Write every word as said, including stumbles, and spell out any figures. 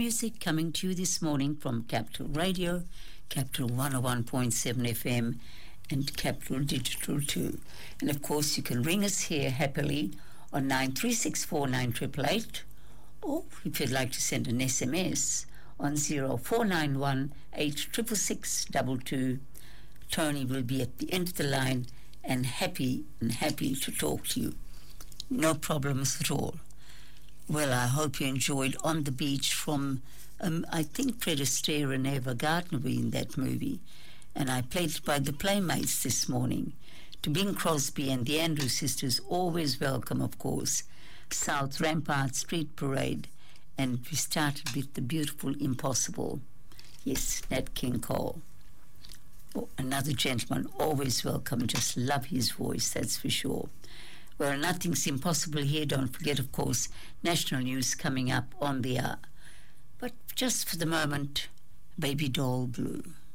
music coming to you this morning from Capital Radio, Capital one oh one point seven F M, and Capital Digital too. And of course, you can ring us here happily on nine three six four nine eight eight eight, or if you'd like to send an S M S on zero four nine one eight six six six two two. Tony will be at the end of the line and happy and happy to talk to you. No problems at all. Well, I hope you enjoyed On the Beach from, um, I think Fred Astaire and Eva Gardner were in that movie. And I played it by the Playmates this morning. To Bing Crosby and the Andrews Sisters, always welcome, of course. South Rampart Street Parade. And we started with the beautiful Impossible. Yes, Nat King Cole. Oh, another gentleman, always welcome. Just love his voice, that's for sure. Well, nothing's impossible here. Don't forget, of course, national news coming up on the hour. But just for the moment, Baby Doll Blue.